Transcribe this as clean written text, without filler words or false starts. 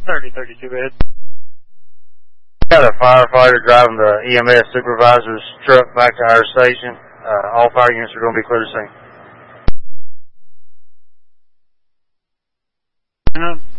3032, go ahead. Got a firefighter driving the EMS supervisor's truck back to our station. All fire units are going to be clear to scene.